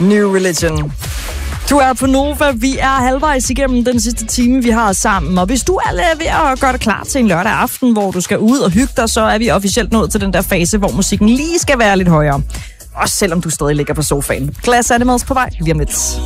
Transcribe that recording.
New Religion. Du er på Nova. Vi er halvvejs igennem den sidste time, vi har sammen. Og hvis du er ved at gøre dig klar til en lørdag aften, hvor du skal ud og hygge dig, så er vi officielt nået til den der fase, hvor musikken lige skal være lidt højere. Også selvom du stadig ligger på sofaen. Glass Animals på vej lige om lidt.